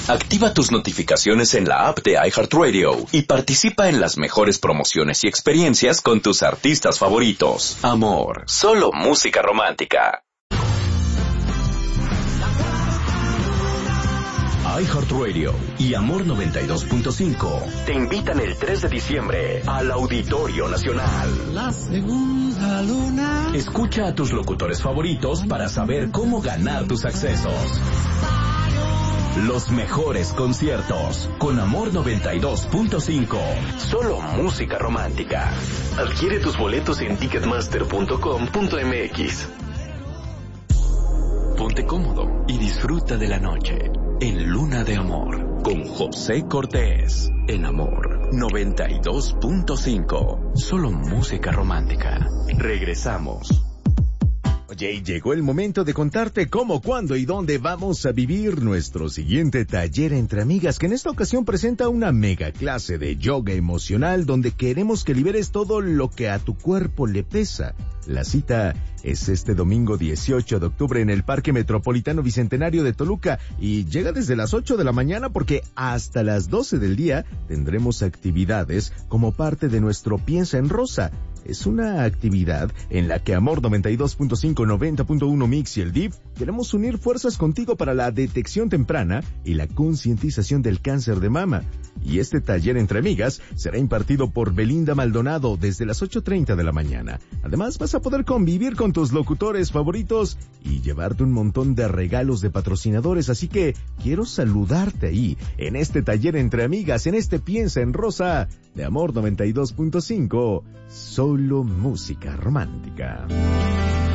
Activa tus notificaciones en la app de iHeartRadio y participa en las mejores promociones y experiencias con tus artistas favoritos. Amor, solo música romántica. iHeartRadio y Amor 92.5 te invitan el 3 de diciembre al Auditorio Nacional. La segunda luna. Escucha a tus locutores favoritos para saber cómo ganar tus accesos. Los mejores conciertos con Amor 92.5. Solo música romántica. Adquiere tus boletos en ticketmaster.com.mx. Ponte cómodo y disfruta de la noche en Luna de Amor con José Cortés en Amor 92.5. Solo música romántica. Regresamos. Oye, llegó el momento de contarte cómo, cuándo y dónde vamos a vivir nuestro siguiente taller entre amigas, que en esta ocasión presenta una mega clase de yoga emocional donde queremos que liberes todo lo que a tu cuerpo le pesa. La cita es este domingo 18 de octubre en el Parque Metropolitano Bicentenario de Toluca y llega desde las 8 de la mañana porque hasta las 12 del día tendremos actividades como parte de nuestro Piensa en Rosa. Es una actividad en la que Amor 92.5, 90.1 Mix y el DIF queremos unir fuerzas contigo para la detección temprana y la concientización del cáncer de mama. Y este taller entre amigas será impartido por Belinda Maldonado desde las 8:30 de la mañana. Además, vas a poder convivir con tus locutores favoritos y llevarte un montón de regalos de patrocinadores. Así que quiero saludarte ahí, en este taller entre amigas, en este Piensa en Rosa de Amor 92.5. Solo música romántica.